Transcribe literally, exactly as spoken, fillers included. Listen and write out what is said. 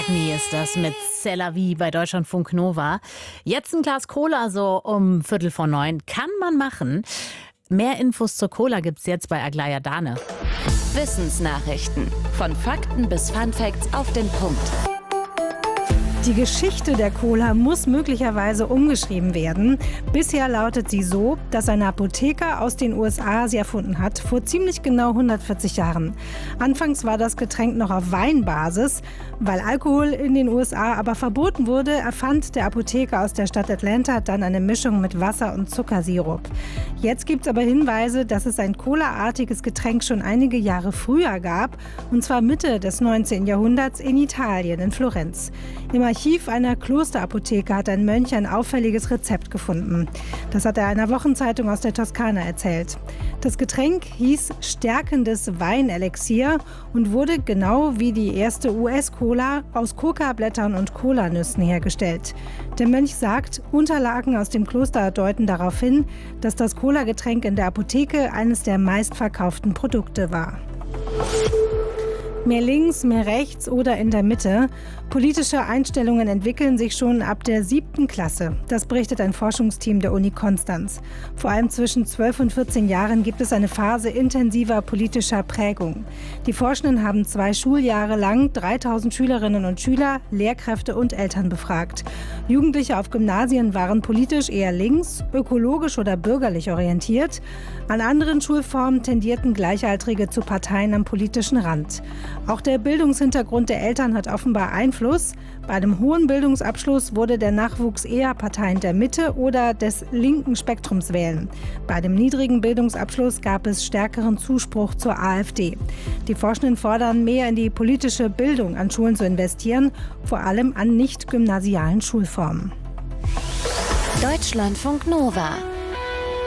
McCartney ist das mit C'est la vie bei Deutschlandfunk Nova. Jetzt ein Glas Cola so um Viertel vor neun. Kann man machen. Mehr Infos zur Cola gibt's jetzt bei Aglaya Dane. Wissensnachrichten. Von Fakten bis Funfacts auf den Punkt. Die Geschichte der Cola muss möglicherweise umgeschrieben werden. Bisher lautet sie so, dass ein Apotheker aus den U S A sie erfunden hat, vor ziemlich genau hundertvierzig Jahren. Anfangs war das Getränk noch auf Weinbasis. Weil Alkohol in den U S A aber verboten wurde, erfand der Apotheker aus der Stadt Atlanta dann eine Mischung mit Wasser und Zuckersirup. Jetzt gibt es aber Hinweise, dass es ein Cola-artiges Getränk schon einige Jahre früher gab, und zwar Mitte des neunzehnten Jahrhunderts in Italien, in Florenz. Im Archiv einer Klosterapotheke hat ein Mönch ein auffälliges Rezept gefunden. Das hat er einer Wochenzeitung aus der Toskana erzählt. Das Getränk hieß stärkendes Weinelixier und wurde genau wie die erste U S-Cola aus Kokablättern und Kolanüssen hergestellt. Der Mönch sagt, Unterlagen aus dem Kloster deuten darauf hin, dass das Cola-Getränk in der Apotheke eines der meistverkauften Produkte war. Mehr links, mehr rechts oder in der Mitte. Politische Einstellungen entwickeln sich schon ab der siebten Klasse. Das berichtet ein Forschungsteam der Uni Konstanz. Vor allem zwischen zwölf und vierzehn Jahren gibt es eine Phase intensiver politischer Prägung. Die Forschenden haben zwei Schuljahre lang dreitausend Schülerinnen und Schüler, Lehrkräfte und Eltern befragt. Jugendliche auf Gymnasien waren politisch eher links, ökologisch oder bürgerlich orientiert. An anderen Schulformen tendierten Gleichaltrige zu Parteien am politischen Rand. Auch der Bildungshintergrund der Eltern hat offenbar Einfluss. Bei einem hohen Bildungsabschluss wurde der Nachwuchs eher Parteien der Mitte oder des linken Spektrums wählen. Bei dem niedrigen Bildungsabschluss gab es stärkeren Zuspruch zur AfD. Die Forschenden fordern, mehr in die politische Bildung an Schulen zu investieren, vor allem an nicht gymnasialen Schulformen. Deutschlandfunk Nova.